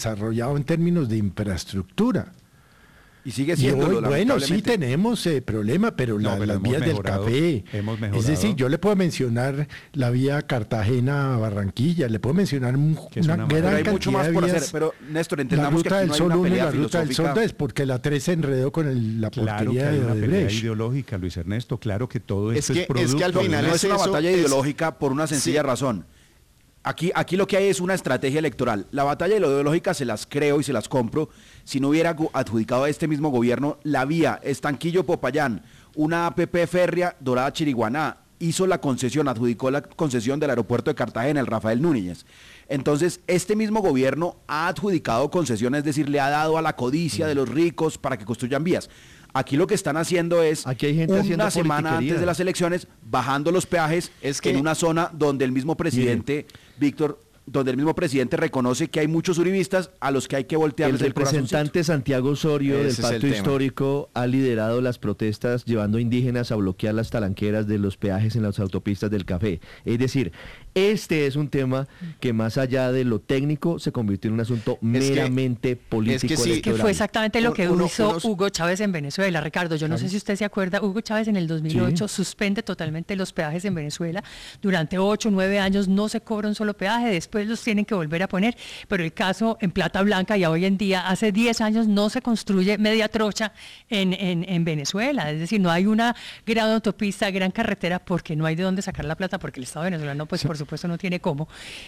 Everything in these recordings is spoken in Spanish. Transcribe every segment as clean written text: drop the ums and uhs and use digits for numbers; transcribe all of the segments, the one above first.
desarrollado en términos de infraestructura. Y sigue Y siendo. hoy, bueno, sí tenemos problema, pero No, pero las hemos vías mejorado, del café, hemos es mejorado. decir, yo le puedo mencionar la vía Cartagena-Barranquilla, le puedo mencionar Que es una una gran Pero hay cantidad mucho más de por hacer. vías. Pero, Néstor, La entendamos que ruta aquí del no hay Sol una 1 y pelea la ruta del Sol filosófica. 2, porque la 3 se enredó con la Claro que porquería hay de una pelea Odebrecht. ideológica, Luis Ernesto, claro que todo esto es que al producto final de No una- es una eso, batalla es- ideológica por una sencilla razón. Aquí lo que hay es una estrategia electoral. La batalla ideológica se las creo y se las compro si no hubiera adjudicado a este mismo gobierno la vía Estanquillo-Popayán, una APP férrea Dorada-Chiriguaná, hizo la concesión, adjudicó la concesión del aeropuerto de Cartagena, el Rafael Núñez. Entonces, este mismo gobierno ha adjudicado concesiones, es decir, le ha dado a la codicia de los ricos para que construyan vías. Aquí lo que están haciendo es, Aquí hay gente haciendo una semana politiquería. antes de las elecciones, bajando los peajes Es que- en una zona donde el mismo presidente, Víctor, donde el mismo presidente reconoce que hay muchos uribistas a los que hay que El voltearles el corazoncito. representante Santiago Osorio del Ese es el Pacto tema. Histórico ha liderado las protestas llevando indígenas a bloquear las talanqueras de los peajes en las autopistas del café. Es decir, este es un tema que más allá de lo técnico se convirtió en un asunto meramente político sí, electoral. Que fue exactamente lo que Uno- hizo unos- Hugo Chávez en Venezuela, Ricardo. Yo no sé si usted se acuerda, Hugo Chávez en el 2008 Sí. suspende totalmente los peajes en Venezuela. Durante 8 o 9 años no se cobra un solo peaje, después los tienen que volver a poner. Pero el caso en Plata Blanca, y hoy en día, hace 10 años no se construye media trocha en Venezuela. Es decir, no hay una gran autopista, gran carretera, porque no hay de dónde sacar la plata, porque el Estado venezolano, pues por supuesto, no tiene cómo.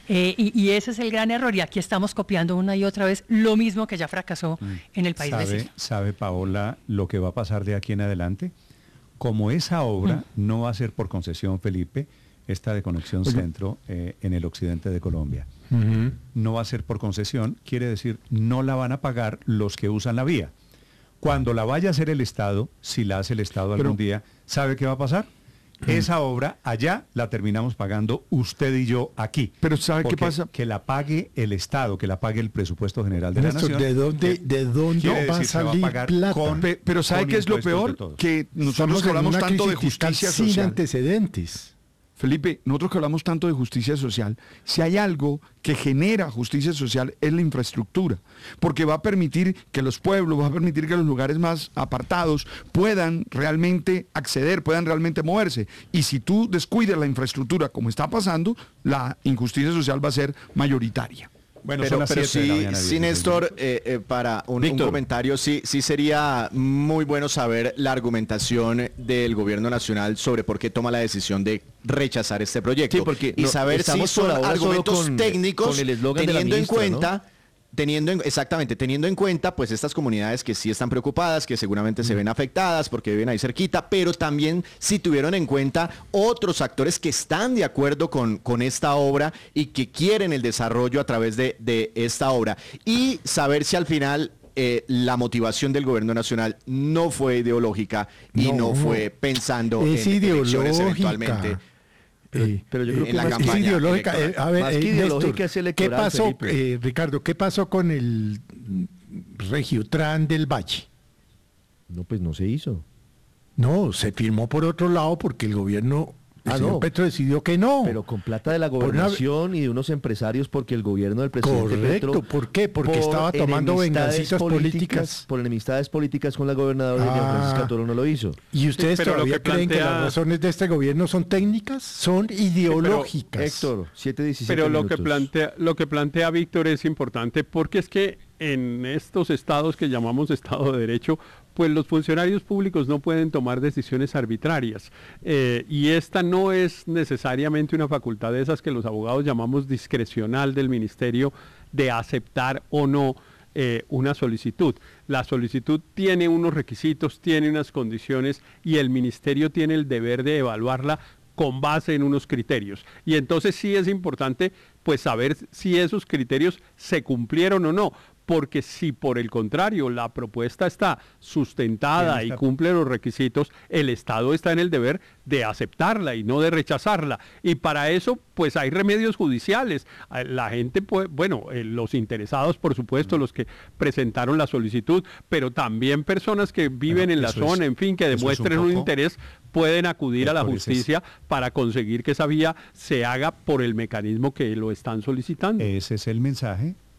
Y ese es el gran error. Y aquí estamos copiando una y otra vez lo mismo que ya fracasó en el país vecino. ¿Sabe, Paola, lo que va a pasar de aquí en adelante? Como esa obra no va a ser por concesión, Felipe, esta de Conexión Centro en el occidente de Colombia, no va a ser por concesión, quiere decir, no la van a pagar los que usan la vía. Cuando la vaya a hacer el Estado, si la hace el Estado algún día, ¿sabe qué va a pasar? Esa obra allá la terminamos pagando usted y yo aquí. Pero ¿sabe qué Porque pasa? que la pague el Estado, que la pague el presupuesto general de la Néstor, nación. ¿de dónde Quiere va a decir, se va a salir pagar plata? con- Pero ¿sabe con qué es lo impuestos de peor? todos. Que nosotros Estamos que en hablamos una tanto de crisis fiscal justicia sin social. antecedentes. Felipe, nosotros que hablamos tanto de justicia social, si hay algo que genera justicia social es la infraestructura, porque va a permitir que los pueblos, va a permitir que los lugares más apartados puedan realmente acceder, puedan realmente moverse. Y si tú descuidas la infraestructura como está pasando, la injusticia social va a ser mayoritaria. Bueno, son Pero las 7 de la mañana, sí, 16 Néstor, para un Víctor. comentario, sí sería muy bueno saber la argumentación del gobierno nacional sobre por qué toma la decisión de rechazar este proyecto. Sí, porque y saber si estamos por son ahora solo argumentos con- técnicos, con el eslogan de la teniendo en ministra, cuenta... Exactamente, teniendo en cuenta pues estas comunidades que sí están preocupadas, que seguramente se ven afectadas porque viven ahí cerquita, pero también si tuvieron en cuenta otros actores que están de acuerdo con esta obra y que quieren el desarrollo a través de esta obra. Y saber si al final la motivación del gobierno nacional no fue ideológica y no fue pensando Es en elecciones ideológica. eventualmente. Pero yo creo en que la más que campaña Es ideológica. electoral. A ver, Más que Néstor, ideológica es electoral, ¿qué pasó, Felipe? Ricardo, qué pasó con el Regiotran del Valle? No, pues no se hizo. No, se firmó por otro lado porque el gobierno, el señor no. Petro decidió que no. Pero con plata de la Por una- gobernación y de unos empresarios porque el gobierno del presidente Correcto, Petro... ¿por qué? Porque por estaba tomando enemistades vengancitas políticas. Por enemistades políticas con la gobernadora Diana Ah. Francisca Toro no lo hizo. ¿Y ustedes pero lo todavía que creen que plantea- las razones de este gobierno son técnicas? Son ideológicas. Héctor, 7:17 Pero minutos. lo que plantea Víctor es importante porque es que en estos estados que llamamos Estado de Derecho, pues los funcionarios públicos no pueden tomar decisiones arbitrarias. Y esta no es necesariamente una facultad de esas que los abogados llamamos discrecional del ministerio de aceptar o no una solicitud. La solicitud tiene unos requisitos, tiene unas condiciones y el ministerio tiene el deber de evaluarla con base en unos criterios. Y entonces sí es importante pues saber si esos criterios se cumplieron o no, porque si por el contrario la propuesta está sustentada y cumple los requisitos, el Estado está en el deber de aceptarla y no de rechazarla. Y para eso pues hay remedios judiciales. La gente puede, los interesados por supuesto, los que presentaron la solicitud, pero también personas que viven en la zona, en fin, que demuestren un interés, pueden acudir a la justicia para conseguir que esa vía se haga por el mecanismo que lo están solicitando. Ese es el mensaje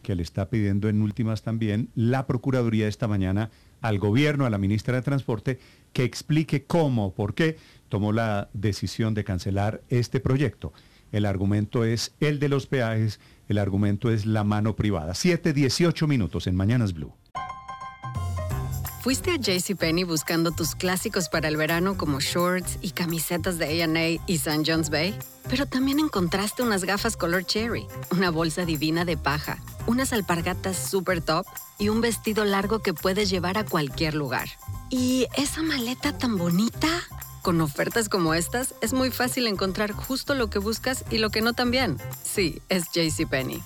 que le está pidiendo en últimas también la Procuraduría esta mañana al gobierno, a la ministra de Transporte, que explique cómo, por qué tomó la decisión de cancelar este proyecto. El argumento es el de los peajes, el argumento es la mano privada. 7:18 minutos en Mañanas Blue. ¿Fuiste a JCPenney buscando tus clásicos para el verano como shorts y camisetas de A&A y St. John's Bay? Pero también encontraste unas gafas color cherry, una bolsa divina de paja, unas alpargatas super top y un vestido largo que puedes llevar a cualquier lugar. ¿Y esa maleta tan bonita? Con ofertas como estas, es muy fácil encontrar justo lo que buscas y lo que no también. Sí, es JCPenney.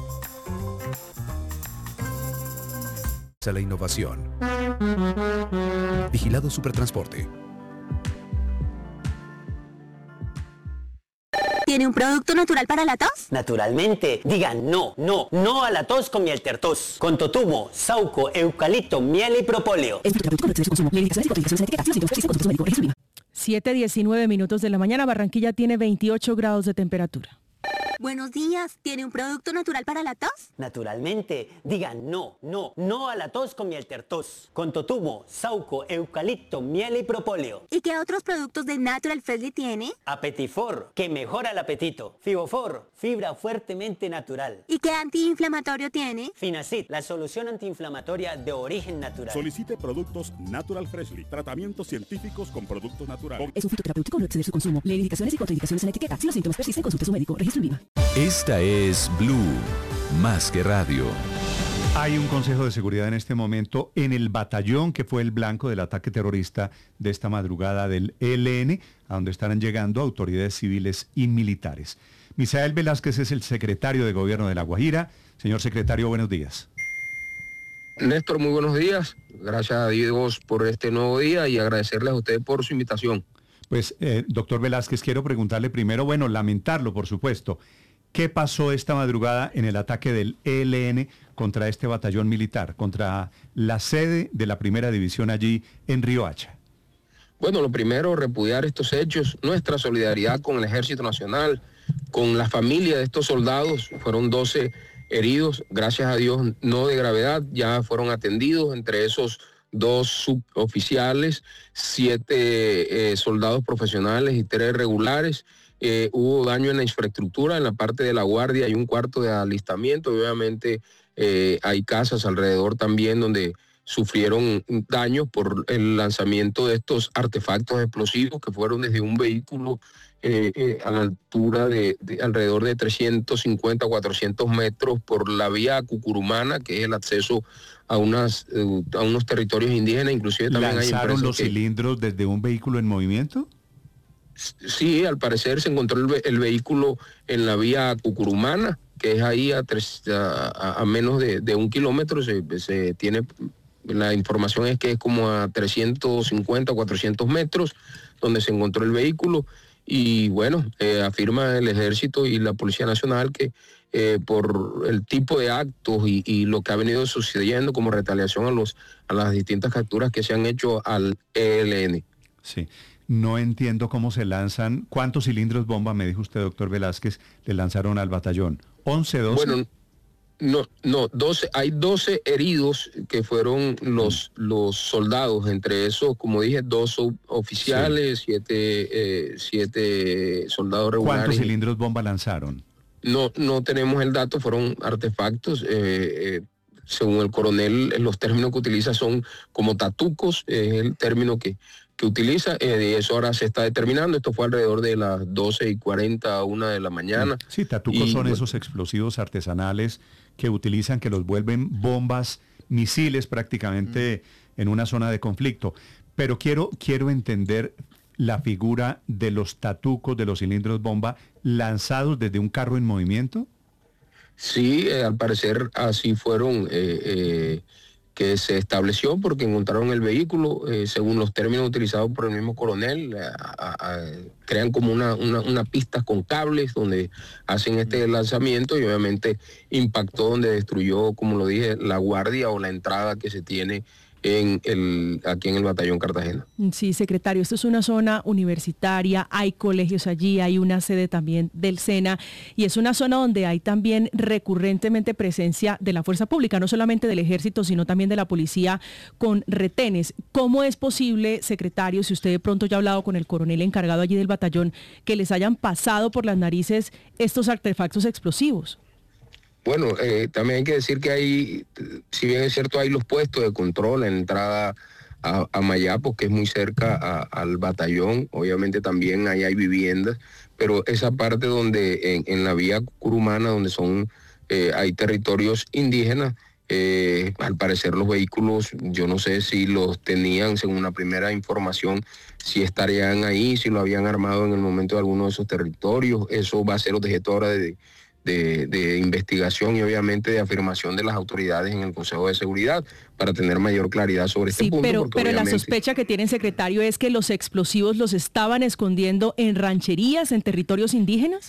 La innovación. Vigilado Supertransporte. ¿Tiene un producto natural para la tos? Naturalmente. Digan no a la tos con miel tertos. Con totumo, sauco, eucalipto, miel y propóleo. 7:19 minutos de la mañana. Barranquilla tiene 28 grados de temperatura. Buenos días. ¿Tiene un producto natural para la tos? Naturalmente. Digan no a la tos con miel tertos. Con totumo, sauco, eucalipto, miel y propóleo. ¿Y qué otros productos de Natural Freshly tiene? Apetifor, que mejora el apetito. Fibofor, fibra fuertemente natural. ¿Y qué antiinflamatorio tiene? Finacid, la solución antiinflamatoria de origen natural. Solicite productos Natural Freshly. Tratamientos científicos con productos naturales. Es un fitoterapéutico, no exceder su consumo. Lee indicaciones y contraindicaciones en la etiqueta. Si los síntomas persisten, consulte a su médico. Registro en Viva. Esta es Blue, más que radio. Hay un consejo de seguridad en este momento en el batallón que fue el blanco del ataque terrorista de esta madrugada del ELN, a donde estarán llegando autoridades civiles y militares. Misael Velázquez es el secretario de Gobierno de La Guajira. Señor secretario, buenos días. Néstor, muy buenos días. Gracias a Dios por este nuevo día y agradecerles a ustedes por su invitación. Pues, doctor Velázquez, quiero preguntarle primero, lamentarlo, por supuesto. ¿Qué pasó esta madrugada en el ataque del ELN contra este batallón militar, contra la sede de la primera división allí en Riohacha? Bueno, lo primero, repudiar estos hechos, nuestra solidaridad con el Ejército Nacional, con la familia de estos soldados. Fueron 12 heridos, gracias a Dios no de gravedad, ya fueron atendidos, entre esos 2 suboficiales, 7 soldados profesionales y 3 regulares. Hubo daño en la infraestructura, en la parte de la guardia, hay un cuarto de alistamiento y obviamente hay casas alrededor también donde sufrieron daños por el lanzamiento de estos artefactos explosivos que fueron desde un vehículo a la altura de alrededor de 350 a 400 metros por la vía Cucurumana, que es el acceso a unos territorios indígenas. Inclusive también ¿lanzaron los cilindros desde un vehículo en movimiento? Sí, al parecer se encontró el vehículo en la vía Cucurumana, que es ahí a menos de 1 kilómetro. Se tiene, la información es que es como a 350, 400 metros donde se encontró el vehículo. Y bueno, afirma el Ejército y la Policía Nacional que por el tipo de actos y lo que ha venido sucediendo como retaliación a las distintas capturas que se han hecho al ELN. Sí. No entiendo cómo se lanzan. ¿Cuántos cilindros bomba, me dijo usted, doctor Velázquez, le lanzaron al batallón? ¿11, 12? Bueno, no, 12. Hay 12 heridos que fueron los soldados, entre esos, como dije, 2 suboficiales, 7 soldados regulares. ¿Cuántos cilindros bomba lanzaron? No tenemos el dato, fueron artefactos. Según el coronel, los términos que utiliza son como tatucos, es el término que utiliza, eso ahora se está determinando. Esto fue alrededor de las 12:40 a 1 de la mañana. Sí, tatucos son esos explosivos artesanales que utilizan, que los vuelven bombas, misiles prácticamente en una zona de conflicto. Pero quiero entender la figura de los tatucos, de los cilindros bomba lanzados desde un carro en movimiento. Sí, al parecer así fueron que se estableció porque encontraron el vehículo, según los términos utilizados por el mismo coronel, crean como una pista con cables donde hacen este lanzamiento y obviamente impactó donde destruyó, como lo dije, la guardia o la entrada que se tiene aquí en el Batallón Cartagena. Sí, secretario, esto es una zona universitaria, hay colegios allí, hay una sede también del SENA y es una zona donde hay también recurrentemente presencia de la fuerza pública, no solamente del ejército, sino también de la policía con retenes. ¿Cómo es posible, secretario, si usted de pronto ya ha hablado con el coronel encargado allí del batallón, que les hayan pasado por las narices estos artefactos explosivos? Bueno, también hay que decir que hay, si bien es cierto, hay los puestos de control en la entrada a Mayapo, que es muy cerca al batallón. Obviamente también ahí hay viviendas, pero esa parte donde en la vía curumana, donde hay territorios indígenas, al parecer los vehículos, yo no sé si los tenían, según la primera información, si estarían ahí, si lo habían armado en el momento de alguno de esos territorios. Eso va a ser objeto ahora de investigación y obviamente de afirmación de las autoridades en el Consejo de Seguridad para tener mayor claridad sobre este punto. Pero la sospecha que tiene, secretario, es que los explosivos los estaban escondiendo en rancherías, en territorios indígenas.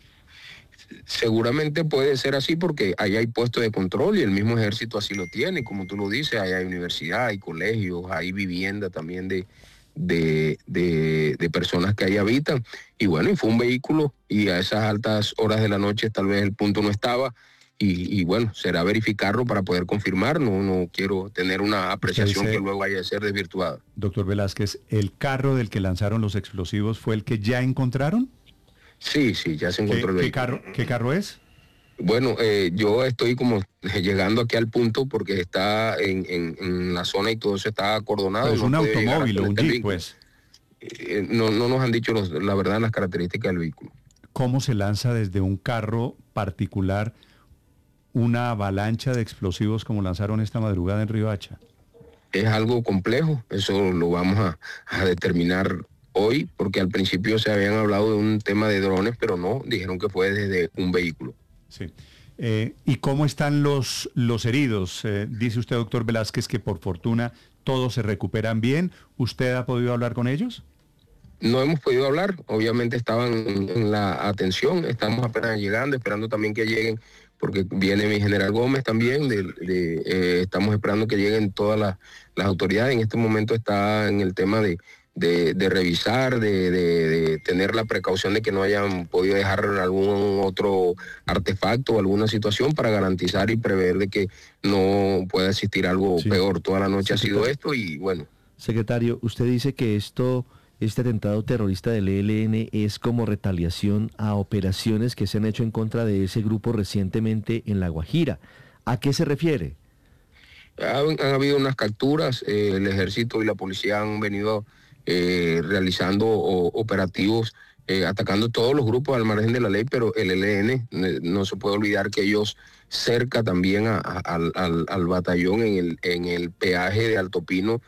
Seguramente puede ser así porque ahí hay puestos de control y el mismo ejército así lo tiene, como tú lo dices, ahí hay universidad, hay colegios, hay vivienda también de personas que ahí habitan, y bueno, y fue un vehículo y a esas altas horas de la noche tal vez el punto no estaba y bueno, será verificarlo para poder confirmar, no quiero tener una apreciación que luego vaya a ser desvirtuada. Doctor Velázquez, ¿el carro del que lanzaron los explosivos fue el que ya encontraron? Sí, ya se encontró el vehículo. ¿Qué carro es? Bueno, yo estoy como llegando aquí al punto porque está en la zona y todo eso está acordonado. Pero es un automóvil o un jeep, pues. No nos han dicho la verdad las características del vehículo. ¿Cómo se lanza desde un carro particular una avalancha de explosivos como lanzaron esta madrugada en Riohacha? Es algo complejo, eso lo vamos a determinar hoy, porque al principio se habían hablado de un tema de drones, pero no, dijeron que fue desde un vehículo. Sí. ¿Y cómo están los heridos? Dice usted, doctor Velázquez, que por fortuna todos se recuperan bien. ¿Usted ha podido hablar con ellos? No hemos podido hablar, obviamente estaban en la atención, estamos apenas llegando, esperando también que lleguen, porque viene mi general Gómez también, estamos esperando que lleguen todas las autoridades. En este momento está en el tema de revisar, de tener la precaución de que no hayan podido dejar algún otro artefacto o alguna situación para garantizar y prever de que no pueda existir algo peor. Toda la noche ha sido esto y bueno. Secretario, usted dice que este atentado terrorista del ELN es como retaliación a operaciones que se han hecho en contra de ese grupo recientemente en La Guajira. ¿A qué se refiere? Han habido unas capturas, el ejército y la policía han venido realizando operativos, atacando todos los grupos al margen de la ley, pero el ELN, no se puede olvidar que ellos cerca también al batallón en el peaje de Alto Pino,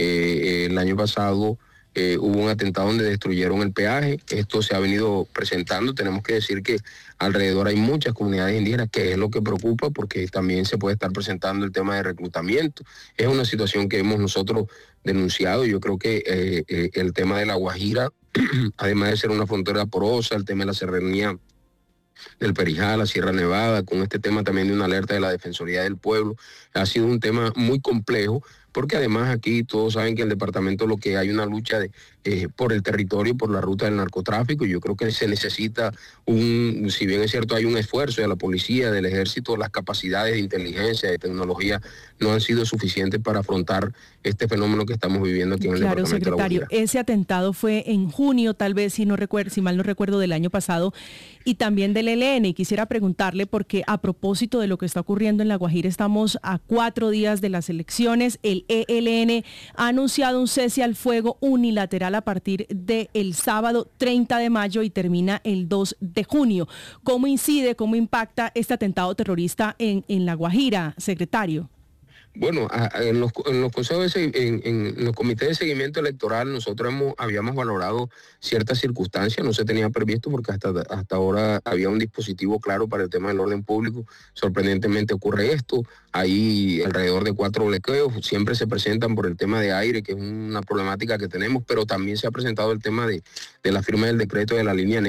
el año pasado hubo un atentado donde destruyeron el peaje. Esto se ha venido presentando. Tenemos que decir que alrededor hay muchas comunidades indígenas, que es lo que preocupa, porque también se puede estar presentando el tema de reclutamiento. Es una situación que hemos nosotros denunciado. Yo creo que el tema de La Guajira, además de ser una frontera porosa, el tema de la serranía del Perijá, la Sierra Nevada, con este tema también de una alerta de la Defensoría del Pueblo, ha sido un tema muy complejo, porque además aquí todos saben que el departamento lo que hay una lucha por el territorio, por la ruta del narcotráfico, y yo creo que se necesita si bien es cierto hay un esfuerzo de la policía, del ejército, las capacidades de inteligencia, de tecnología no han sido suficientes para afrontar este fenómeno que estamos viviendo aquí en el departamento de La Guajira. Claro, secretario, ese atentado fue en junio, tal vez, si mal no recuerdo, del año pasado, y también del ELN, y quisiera preguntarle, porque a propósito de lo que está ocurriendo en La Guajira, estamos a 4 días de las elecciones, el ELN ha anunciado un cese al fuego unilateral a partir del sábado 30 de mayo y termina el 2 de junio. ¿Cómo incide, cómo impacta este atentado terrorista en La Guajira, secretario? Bueno, en los consejos en los comités de seguimiento electoral nosotros habíamos valorado ciertas circunstancias, no se tenía previsto porque hasta ahora había un dispositivo claro para el tema del orden público. Sorprendentemente ocurre esto, hay alrededor de 4 bloqueos, siempre se presentan por el tema de aire, que es una problemática que tenemos, pero también se ha presentado el tema de la firma del decreto de la línea negra,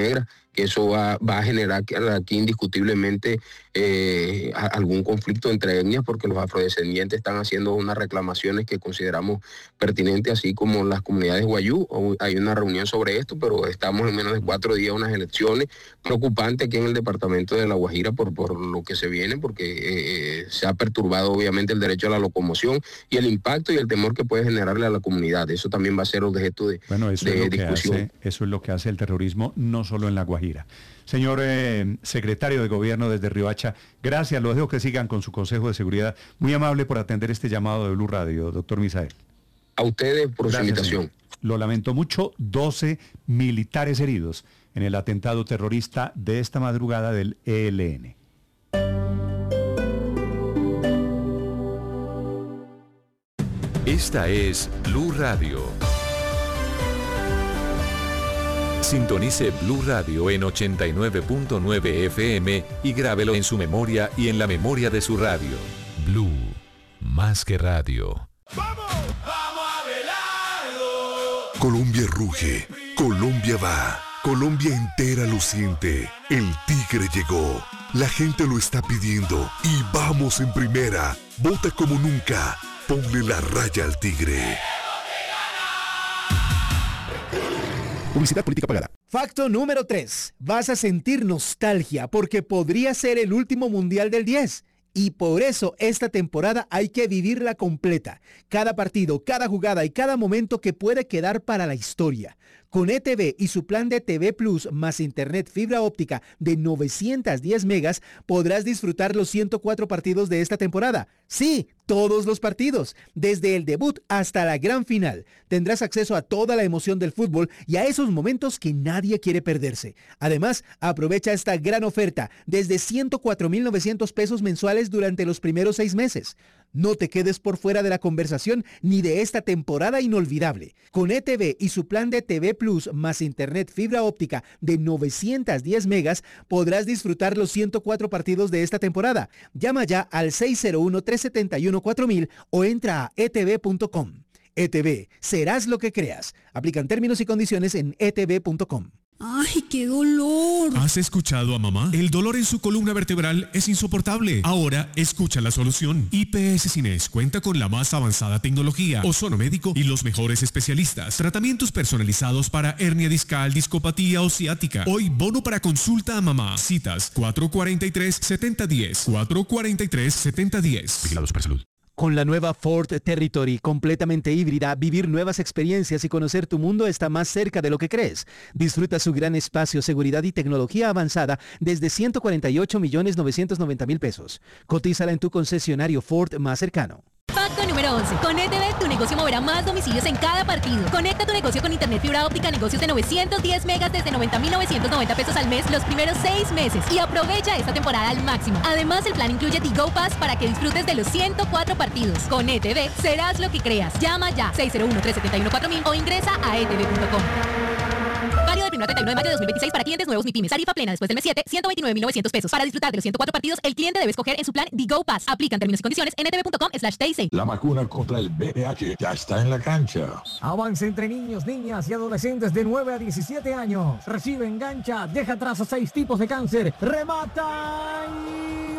que eso va a generar aquí indiscutiblemente algún conflicto entre etnias, porque los afrodescendientes están haciendo unas reclamaciones que consideramos pertinentes, así como las comunidades guayú. Hay una reunión sobre esto, pero estamos en menos de 4 días unas elecciones preocupantes aquí en el departamento de La Guajira por lo que se viene, porque se ha perturbado obviamente el derecho a la locomoción y el impacto y el temor que puede generarle a la comunidad. Eso también va a ser objeto de discusión. Eso es lo que hace el terrorismo, no solo en La Guajira. Señor secretario de Gobierno desde Riohacha, gracias, los dejo que sigan con su Consejo de Seguridad. Muy amable por atender este llamado de Blue Radio, doctor Misael. A ustedes por su invitación. Señor. Lo lamento mucho, 12 militares heridos en el atentado terrorista de esta madrugada del ELN. Esta es Blue Radio. Sintonice Blue Radio en 89.9 FM y grábelo en su memoria y en la memoria de su radio. Blue, más que radio. Colombia ruge, Colombia va, Colombia entera lo siente. El Tigre llegó, la gente lo está pidiendo y vamos en primera. Vota como nunca, ponle la raya al Tigre. Publicidad política pagada. Facto número 3. Vas a sentir nostalgia porque podría ser el último Mundial del 10. Y por eso esta temporada hay que vivirla completa. Cada partido, cada jugada y cada momento que puede quedar para la historia. Con ETV y su plan de TV Plus más internet fibra óptica de 910 megas, podrás disfrutar los 104 partidos de esta temporada. Sí, todos los partidos, desde el debut hasta la gran final. Tendrás acceso a toda la emoción del fútbol y a esos momentos que nadie quiere perderse. Además, aprovecha esta gran oferta desde 104,900 pesos mensuales durante los primeros 6 meses. No te quedes por fuera de la conversación ni de esta temporada inolvidable. Con ETV y su plan de TV Plus más internet fibra óptica de 910 megas, podrás disfrutar los 104 partidos de esta temporada. Llama ya al 601-371-4000 o entra a etv.com. ETV, serás lo que creas. Aplican términos y condiciones en etv.com. ¡Ay, qué dolor! ¿Has escuchado a mamá? El dolor en su columna vertebral es insoportable. Ahora escucha la solución. IPS Cines cuenta con la más avanzada tecnología, ozono médico y los mejores especialistas. Tratamientos personalizados para hernia discal, discopatía o ciática. Hoy bono para consulta a mamá. Citas 443-7010. 443-7010. Vigilados por salud. Con la nueva Ford Territory completamente híbrida, vivir nuevas experiencias y conocer tu mundo está más cerca de lo que crees. Disfruta su gran espacio, seguridad y tecnología avanzada desde 148,990,000 pesos. Cotízala en tu concesionario Ford más cercano. Facto número 11. Con ETV, tu negocio moverá más domicilios en cada partido. Conecta tu negocio con internet fibra óptica, negocios de 910 megas desde 90,990 pesos al mes los primeros 6 meses. Y aprovecha esta temporada al máximo. Además, el plan incluye Tigo Pass para que disfrutes de los 104 partidos. Con ETV, serás lo que creas. Llama ya 601-371-4000 o ingresa a etv.com. Válido del 1 al 31 de mayo de 2026 para clientes nuevos MIPYMES. Tarifa plena después del mes 7, 129,900 pesos. Para disfrutar de los 104 partidos, el cliente debe escoger en su plan Tigo Pass. Aplican términos y condiciones en etv.com/TIC. La vacuna contra el VIH ya está en la cancha. Avance entre niños, niñas y adolescentes de 9 a 17 años. Recibe, engancha, deja atrás a 6 tipos de cáncer. Remata y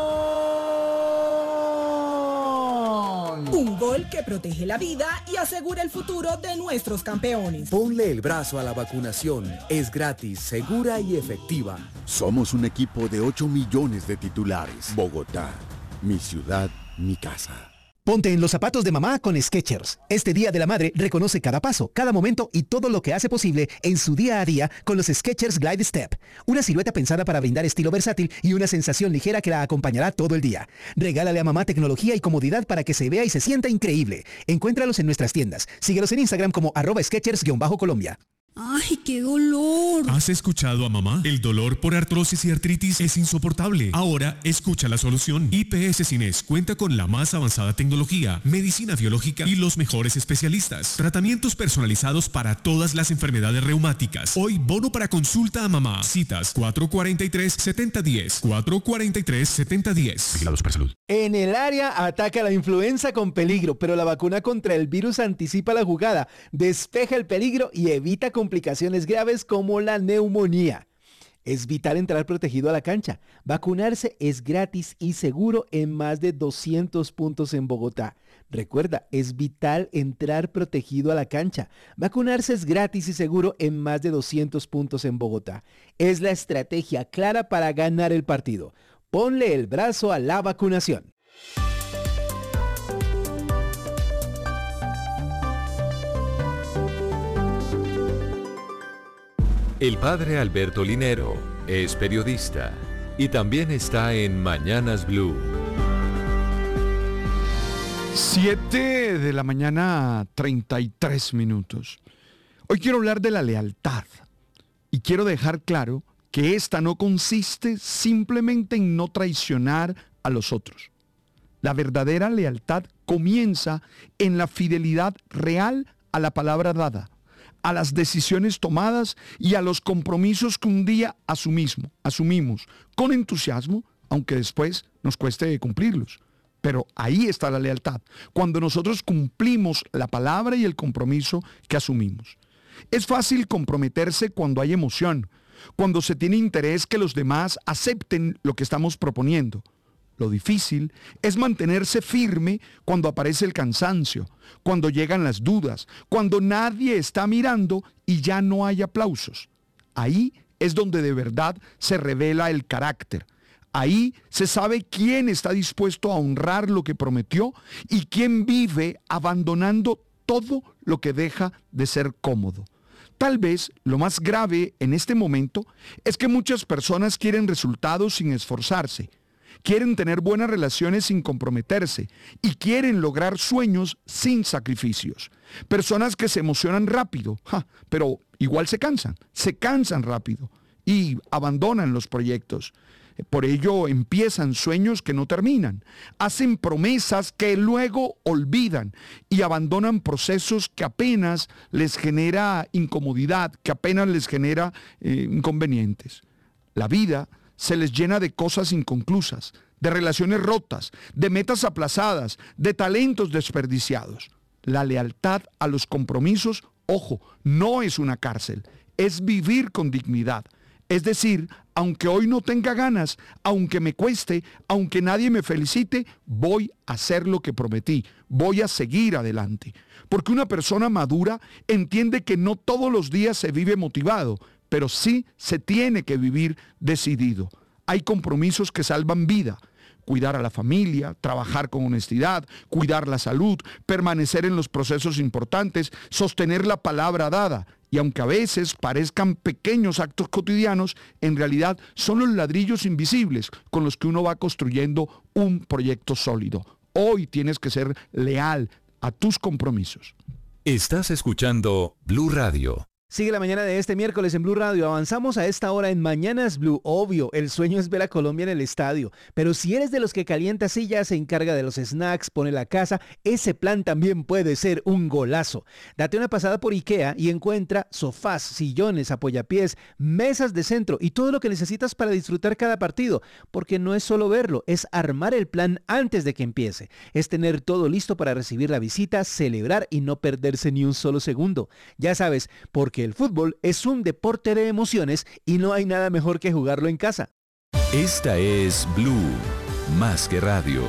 un gol que protege la vida y asegura el futuro de nuestros campeones. Ponle el brazo a la vacunación. Es gratis, segura y efectiva. Somos un equipo de 8 millones de titulares. Bogotá, mi ciudad, mi casa. Ponte en los zapatos de mamá con Skechers. Este Día de la Madre reconoce cada paso, cada momento y todo lo que hace posible en su día a día con los Skechers Glide Step. Una silueta pensada para brindar estilo versátil y una sensación ligera que la acompañará todo el día. Regálale a mamá tecnología y comodidad para que se vea y se sienta increíble. Encuéntralos en nuestras tiendas. Síguelos en Instagram como @Skechers_Colombia. ¡Ay, qué dolor! ¿Has escuchado a mamá? El dolor por artrosis y artritis es insoportable. Ahora escucha la solución. IPS Cines cuenta con la más avanzada tecnología, medicina biológica y los mejores especialistas. Tratamientos personalizados para todas las enfermedades reumáticas. Hoy bono para consulta a mamá. Citas 443-7010. 443-7010. Vigilados por salud. En el área ataca la influenza con peligro, pero la vacuna contra el virus anticipa la jugada, despeja el peligro y evita complicaciones graves como la neumonía. Es vital entrar protegido a la cancha. Vacunarse es gratis y seguro en más de 200 puntos en Bogotá. Recuerda, es vital entrar protegido a la cancha. Vacunarse es gratis y seguro en más de 200 puntos en Bogotá. Es la estrategia clara para ganar el partido. Ponle el brazo a la vacunación. El padre Alberto Linero es periodista y también está en Mañanas Blue. 7 de la mañana, 33 minutos. Hoy quiero hablar de la lealtad y quiero dejar claro que esta no consiste simplemente en no traicionar a los otros. La verdadera lealtad comienza en la fidelidad real a la palabra dada, a las decisiones tomadas y a los compromisos que un día asumimos con entusiasmo, aunque después nos cueste cumplirlos. Pero ahí está la lealtad, cuando nosotros cumplimos la palabra y el compromiso que asumimos. Es fácil comprometerse cuando hay emoción, cuando se tiene interés que los demás acepten lo que estamos proponiendo. Lo difícil es mantenerse firme cuando aparece el cansancio, cuando llegan las dudas, cuando nadie está mirando y ya no hay aplausos. Ahí es donde de verdad se revela el carácter. Ahí se sabe quién está dispuesto a honrar lo que prometió y quién vive abandonando todo lo que deja de ser cómodo. Tal vez lo más grave en este momento es que muchas personas quieren resultados sin esforzarse. Quieren tener buenas relaciones sin comprometerse y quieren lograr sueños sin sacrificios. Personas que se emocionan rápido, pero igual se cansan rápido y abandonan los proyectos. Por ello empiezan sueños que no terminan, hacen promesas que luego olvidan y abandonan procesos que apenas les genera incomodidad, que apenas les genera inconvenientes. La vida se les llena de cosas inconclusas, de relaciones rotas, de metas aplazadas, de talentos desperdiciados. La lealtad a los compromisos, ojo, no es una cárcel, es vivir con dignidad. Es decir, aunque hoy no tenga ganas, aunque me cueste, aunque nadie me felicite, voy a hacer lo que prometí, voy a seguir adelante. Porque una persona madura entiende que no todos los días se vive motivado, pero sí se tiene que vivir decidido. Hay compromisos que salvan vida. Cuidar a la familia, trabajar con honestidad, cuidar la salud, permanecer en los procesos importantes, sostener la palabra dada. Y aunque a veces parezcan pequeños actos cotidianos, en realidad son los ladrillos invisibles con los que uno va construyendo un proyecto sólido. Hoy tienes que ser leal a tus compromisos. Estás escuchando Blue Radio. Sigue la mañana de este miércoles en Blue Radio. Avanzamos a esta hora en Mañanas Blue. Obvio, el sueño es ver a Colombia en el estadio. Pero si eres de los que calienta sillas, se encarga de los snacks, pone la casa, ese plan también puede ser un golazo. Date una pasada por IKEA y encuentra sofás, sillones, apoyapiés, mesas de centro y todo lo que necesitas para disfrutar cada partido. Porque no es solo verlo, es armar el plan antes de que empiece. Es tener todo listo para recibir la visita, celebrar y no perderse ni un solo segundo. Ya sabes, porque el fútbol es un deporte de emociones y no hay nada mejor que jugarlo en casa. Esta es Blue, más que radio.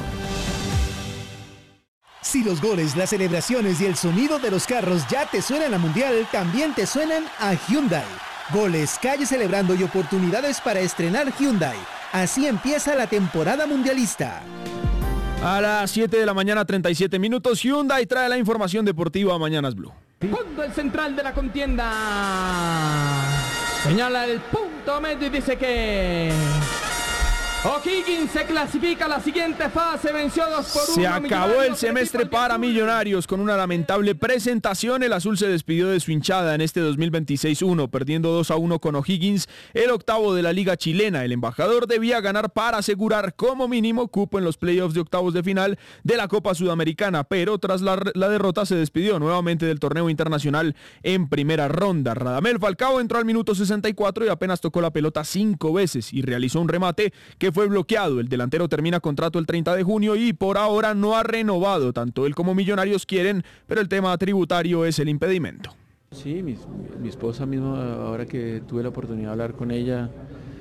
Si los goles, las celebraciones y el sonido de los carros ya te suenan a Mundial, también te suenan a Hyundai. Goles, calle celebrando y oportunidades para estrenar Hyundai. Así empieza la temporada mundialista. A las 7 de la mañana, 37 minutos, Hyundai trae la información deportiva a Mañanas Blue. Cuando el central de la contienda señala el punto medio y dice que O'Higgins se clasifica a la siguiente fase, venció 2-1. Se acabó el semestre para Millonarios con una lamentable presentación. El azul se despidió de su hinchada en este 2026-1, perdiendo 2-1 con O'Higgins, el octavo de la liga chilena. El embajador debía ganar para asegurar como mínimo cupo en los playoffs de octavos de final de la Copa Sudamericana, pero tras la derrota se despidió nuevamente del torneo internacional en primera ronda. Radamel Falcao entró al minuto 64 y apenas tocó la pelota 5 veces y realizó un remate que fue bloqueado. El delantero termina contrato el 30 de junio y por ahora no ha renovado. Tanto él como Millonarios quieren, pero el tema tributario es el impedimento. Sí, mi esposa misma, ahora que tuve la oportunidad de hablar con ella,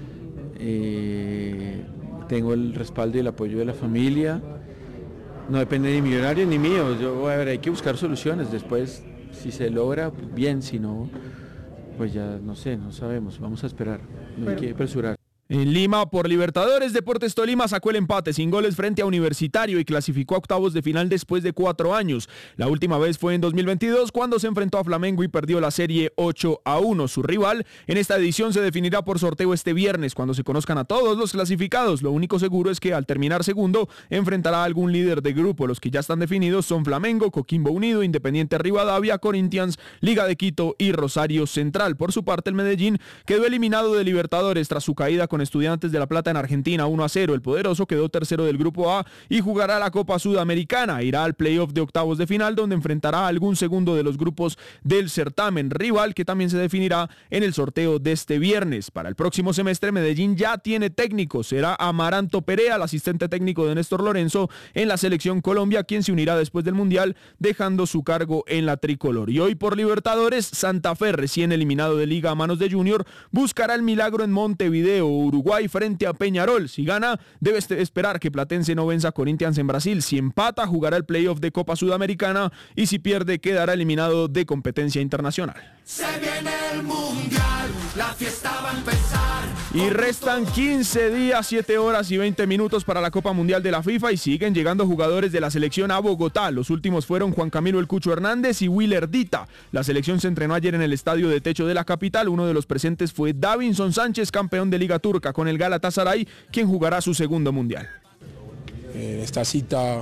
tengo el respaldo y el apoyo de la familia, no depende ni Millonarios ni mío. Hay que buscar soluciones, después si se logra, bien, si no, pues ya no sabemos, vamos a esperar, no hay que apresurar. En Lima, por Libertadores, Deportes Tolima sacó el empate sin goles frente a Universitario y clasificó a octavos de final después de 4 años. La última vez fue en 2022 cuando se enfrentó a Flamengo y perdió la serie 8-1. Su rival en esta edición se definirá por sorteo este viernes cuando se conozcan a todos los clasificados. Lo único seguro es que al terminar segundo enfrentará a algún líder de grupo. Los que ya están definidos son Flamengo, Coquimbo Unido, Independiente Rivadavia, Corinthians, Liga de Quito y Rosario Central. Por su parte, el Medellín quedó eliminado de Libertadores tras su caída con Estudiantes de La Plata en Argentina 1-0. El poderoso quedó tercero del grupo A y jugará la Copa Sudamericana. Irá al playoff de octavos de final donde enfrentará a algún segundo de los grupos del certamen, rival que también se definirá en el sorteo de este viernes. Para el próximo semestre Medellín ya tiene técnico, será Amaranto Perea, el asistente técnico de Néstor Lorenzo en la selección Colombia, quien se unirá después del Mundial dejando su cargo en la tricolor. Y hoy por Libertadores, Santa Fe, recién eliminado de Liga a manos de Junior, buscará el milagro en Montevideo, Uruguay frente a Peñarol. Si gana, debe esperar que Platense no venza a Corinthians en Brasil. Si empata, jugará el playoff de Copa Sudamericana y si pierde, quedará eliminado de competencia internacional. Se viene el Mundial, la fiesta va a empezar. Y restan 15 días, 7 horas y 20 minutos para la Copa Mundial de la FIFA y siguen llegando jugadores de la selección a Bogotá. Los últimos fueron Juan Camilo El Cucho Hernández y Willer Dita. La selección se entrenó ayer en el estadio de techo de la capital. Uno de los presentes fue Davinson Sánchez, campeón de Liga Turca con el Galatasaray, quien jugará su segundo Mundial. Esta cita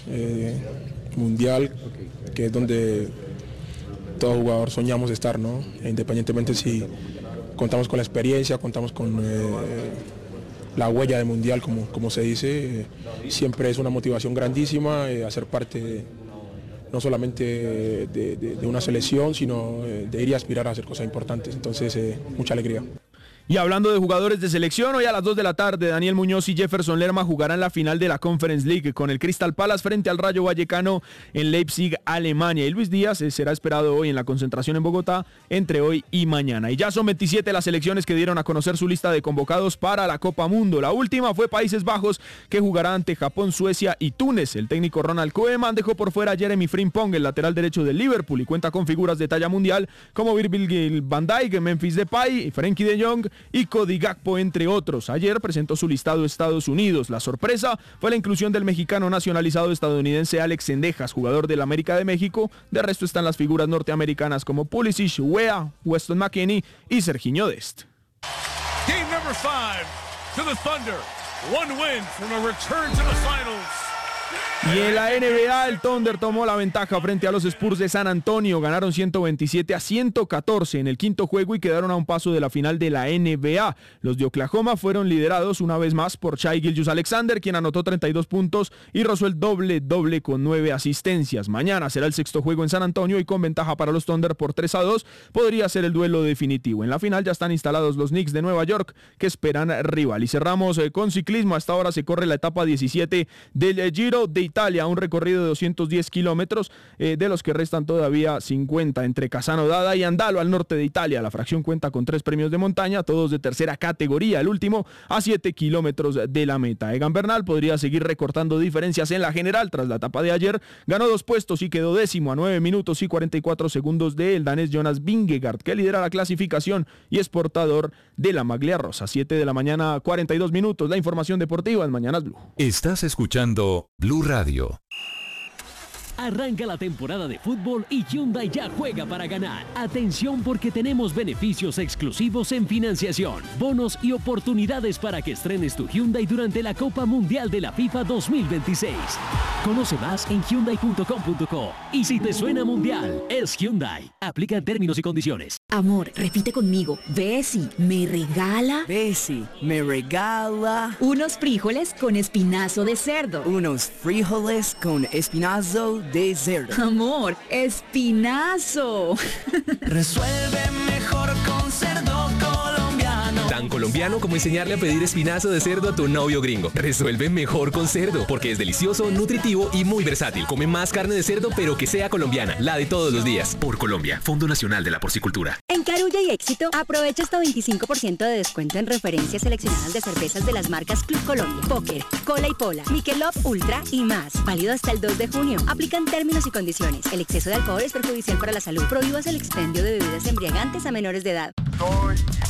mundial, que es donde todo jugador soñamos estar, ¿no? Independientemente si contamos con la experiencia, contamos con la huella de mundial, como se dice, siempre es una motivación grandísima hacer parte no solamente de una selección, sino de ir y aspirar a hacer cosas importantes. Entonces, mucha alegría. Y hablando de jugadores de selección, hoy a las 2 de la tarde, Daniel Muñoz y Jefferson Lerma jugarán la final de la Conference League con el Crystal Palace frente al Rayo Vallecano en Leipzig, Alemania. Y Luis Díaz será esperado hoy en la concentración en Bogotá entre hoy y mañana. Y ya son 27 las selecciones que dieron a conocer su lista de convocados para la Copa Mundo. La última fue Países Bajos, que jugará ante Japón, Suecia y Túnez. El técnico Ronald Koeman dejó por fuera a Jeremy Frimpong, el lateral derecho del Liverpool, y cuenta con figuras de talla mundial como Virgil van Dijk, Memphis Depay, Frenkie de Jong y Cody Gakpo, entre otros. Ayer presentó su listado Estados Unidos. La sorpresa fue la inclusión del mexicano nacionalizado estadounidense Alex Cendejas, jugador del América de México. De resto están las figuras norteamericanas como Pulisic, Weah, Weston McKennie y Sergiño Dest. Game number 5 to the Thunder. One win from a return to the finals. Y en la NBA, el Thunder tomó la ventaja frente a los Spurs de San Antonio. Ganaron 127-114 en el quinto juego y quedaron a un paso de la final de la NBA. Los de Oklahoma fueron liderados una vez más por Shai Gilgeous-Alexander, quien anotó 32 puntos y rozó el doble con 9 asistencias. Mañana será el sexto juego en San Antonio y con ventaja para los Thunder por 3-2 podría ser el duelo definitivo. En la final ya están instalados los Knicks de Nueva York, que esperan rival. Y cerramos con ciclismo. Hasta ahora se corre la etapa 17 del Giro de Italia, un recorrido de 210 kilómetros, de los que restan todavía 50 entre Cassano d'Adda y Andalo al norte de Italia. La fracción cuenta con 3 premios de montaña, todos de tercera categoría, el último a 7 kilómetros de la meta. Egan Bernal podría seguir recortando diferencias en la general. Tras la etapa de ayer, ganó 2 puestos y quedó décimo a 9 minutos y 44 segundos del danés Jonas Vingegaard, que lidera la clasificación y es portador de la maglia rosa. 7 de la mañana, 42 minutos. La información deportiva en Mañanas Blue. Estás escuchando Blue Radio. Arranca la temporada de fútbol y Hyundai ya juega para ganar. Atención, porque tenemos beneficios exclusivos en financiación, bonos y oportunidades para que estrenes tu Hyundai durante la Copa Mundial de la FIFA 2026. Conoce más en Hyundai.com.co. Y si te suena mundial, es Hyundai. Aplican términos y condiciones. Amor, repite conmigo. Bessie, ¿me regala? Bessie, ¿me regala? Unos frijoles con espinazo de cerdo. Unos frijoles con espinazo de cerdo. Amor, espinazo. Resuelve mejor con cerdo colombiano. Tan colombiano como enseñarle a pedir espinazo de cerdo a tu novio gringo. Resuelve mejor con cerdo, porque es delicioso, nutritivo y muy versátil. Come más carne de cerdo, pero que sea colombiana, la de todos los días. Por Colombia, Fondo Nacional de la Porcicultura. En Carulla y Éxito, aprovecha hasta 25% de descuento en referencias seleccionadas de cervezas de las marcas Club Colombia, Póker, Cola y Pola, Michelob Ultra y más. Válido hasta el 2 de junio. Aplican términos y condiciones. El exceso de alcohol es perjudicial para la salud. Prohíbas el expendio de bebidas embriagantes a menores de edad.